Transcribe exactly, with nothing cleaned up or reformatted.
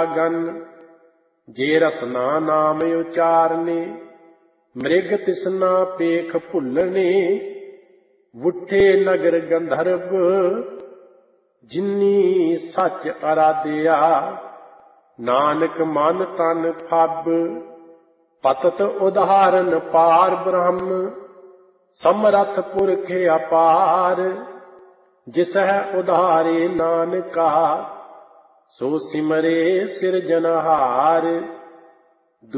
Gun. ਜੇ ਰਸਨਾ ਨਾਮ ਉਚਾਰਨੇ ਮ੍ਰਿਗ ਤਿਸਨਾ ਪੇਖ ਭੁੱਲਣੇ। ਵੁੱਠੇ ਨਗਰ ਗੰਧਰਵ ਜਿਨੀ ਸੱਚ ਅਰਾਧਿਆ। ਨਾਨਕ ਮਨ ਤਨ ਫੱਬ ਪਤਤ ਉਦਾਹਰਨ ਪਾਰ ਬ੍ਰਹਮ। ਸਮਰੱਥ ਪੁਰਖ ਅਪਾਰ ਜਿਸ ਹੈ ਉਧਾਰੇ ਨਾਨਕਾ। ਸੋ ਸਿਮਰੇ ਸਿਰਜਨਹਾਰ।